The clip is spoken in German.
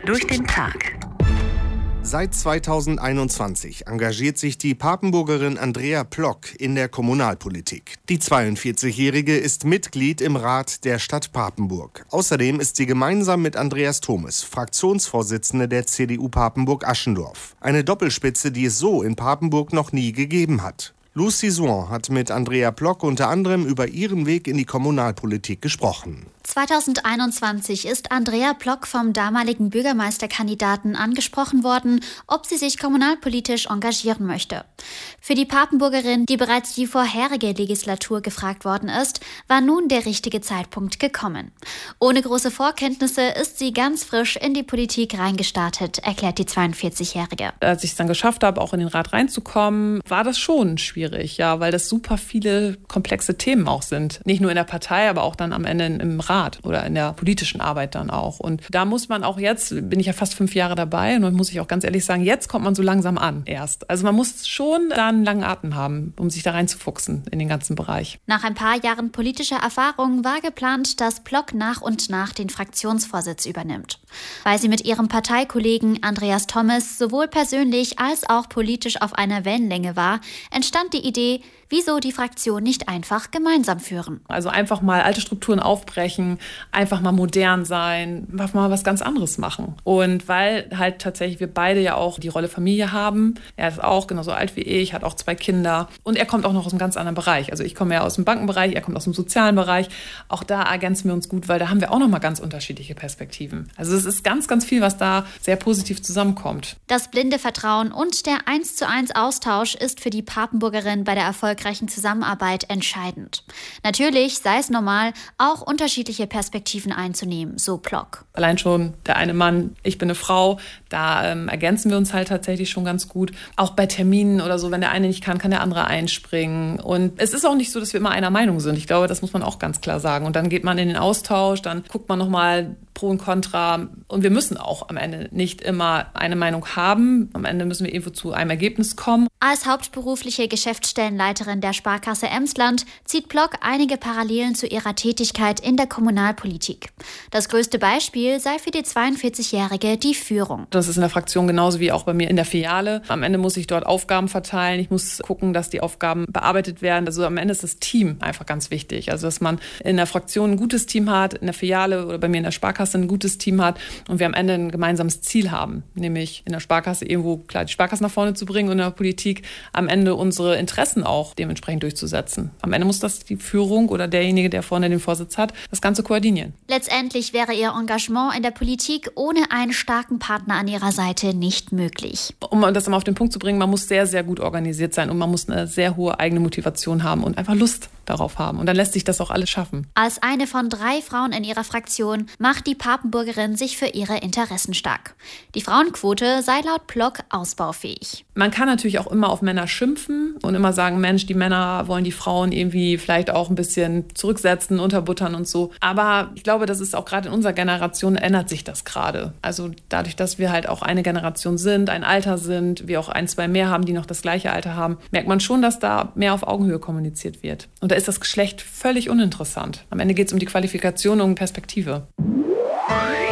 durch den Tag. Seit 2021 engagiert sich die Papenburgerin Andrea Plock in der Kommunalpolitik. Die 42-Jährige ist Mitglied im Rat der Stadt Papenburg. Außerdem ist sie gemeinsam mit Andreas Thomes Fraktionsvorsitzende der CDU Papenburg-Aschendorf. Eine Doppelspitze, die es so in Papenburg noch nie gegeben hat. Lucy Swan hat mit Andrea Plock unter anderem über ihren Weg in die Kommunalpolitik gesprochen. 2021 ist Andrea Plock vom damaligen Bürgermeisterkandidaten angesprochen worden, ob sie sich kommunalpolitisch engagieren möchte. Für die Papenburgerin, die bereits die vorherige Legislatur gefragt worden ist, war nun der richtige Zeitpunkt gekommen. Ohne große Vorkenntnisse ist sie ganz frisch in die Politik reingestartet, erklärt die 42-Jährige. Als ich es dann geschafft habe, auch in den Rat reinzukommen, war das schon schwierig, ja, weil das super viele komplexe Themen auch sind. Nicht nur in der Partei, aber auch dann am Ende im Rat oder in der politischen Arbeit dann auch. Und da muss man auch jetzt, bin ich ja fast 5 Jahre dabei und muss ich auch ganz ehrlich sagen, jetzt kommt man so langsam an erst. Also man muss schon da einen langen Atem haben, um sich da reinzufuchsen in den ganzen Bereich. Nach ein paar Jahren politischer Erfahrung war geplant, dass Plock nach und nach den Fraktionsvorsitz übernimmt. Weil sie mit ihrem Parteikollegen Andreas Thomes sowohl persönlich als auch politisch auf einer Wellenlänge war, entstand die Idee, wieso die Fraktion nicht einfach gemeinsam führen. Also einfach mal alte Strukturen aufbrechen, einfach mal modern sein, einfach mal was ganz anderes machen. Und weil halt tatsächlich wir beide ja auch die Rolle Familie haben, er ist auch genauso alt wie ich, hat auch 2 Kinder und er kommt auch noch aus einem ganz anderen Bereich. Also ich komme ja aus dem Bankenbereich, er kommt aus dem sozialen Bereich. Auch da ergänzen wir uns gut, weil da haben wir auch noch mal ganz unterschiedliche Perspektiven. Also es ist ganz, ganz viel, was da sehr positiv zusammenkommt. Das blinde Vertrauen und der 1:1 Austausch ist für die Papenburgerin bei der erfolgreichen Zusammenarbeit entscheidend. Natürlich sei es normal, auch unterschiedliche Perspektiven einzunehmen, so Plock. Allein schon der eine Mann, ich bin eine Frau, da ergänzen wir uns halt tatsächlich schon ganz gut. Auch bei Terminen oder so, wenn der eine nicht kann der andere einspringen. Und es ist auch nicht so, dass wir immer einer Meinung sind. Ich glaube, das muss man auch ganz klar sagen. Und dann geht man in den Austausch, dann guckt man nochmal Pro und Contra. Und wir müssen auch am Ende nicht immer eine Meinung haben. Am Ende müssen wir irgendwo zu einem Ergebnis kommen. Als hauptberufliche Geschäftsstellenleiterin der Sparkasse Emsland zieht Plock einige Parallelen zu ihrer Tätigkeit in der Kommunalpolitik. Das größte Beispiel sei für die 42-Jährige die Führung. Das ist in der Fraktion genauso wie auch bei mir in der Filiale. Am Ende muss ich dort Aufgaben verteilen. Ich muss gucken, dass die Aufgaben bearbeitet werden. Also am Ende ist das Team einfach ganz wichtig. Also dass man in der Fraktion ein gutes Team hat, in der Filiale oder bei mir in der Sparkasse ein gutes Team hat und wir am Ende ein gemeinsames Ziel haben. Nämlich in der Sparkasse irgendwo klar die Sparkasse nach vorne zu bringen und in der Politik am Ende unsere Interessen auch dementsprechend durchzusetzen. Am Ende muss das die Führung oder derjenige, der vorne den Vorsitz hat, das Ganze koordinieren. Letztendlich wäre ihr Engagement in der Politik ohne einen starken Partner an ihrer Seite nicht möglich. Um das mal auf den Punkt zu bringen, man muss sehr, sehr gut organisiert sein und man muss eine sehr hohe eigene Motivation haben und einfach Lust darauf haben. Und dann lässt sich das auch alles schaffen. Als eine von 3 Frauen in ihrer Fraktion macht die Papenburgerin sich für ihre Interessen stark. Die Frauenquote sei laut Plock ausbaufähig. Man kann natürlich auch immer auf Männer schimpfen und immer sagen, Mensch, die Männer wollen die Frauen irgendwie vielleicht auch ein bisschen zurücksetzen, unterbuttern und so. Aber ich glaube, das ist auch gerade in unserer Generation, ändert sich das gerade. Also dadurch, dass wir halt auch eine Generation sind, ein Alter sind, wir auch 1, 2 mehr haben, die noch das gleiche Alter haben, merkt man schon, dass da mehr auf Augenhöhe kommuniziert wird. Und da ist das Geschlecht völlig uninteressant. Am Ende geht es um die Qualifikation und Perspektive.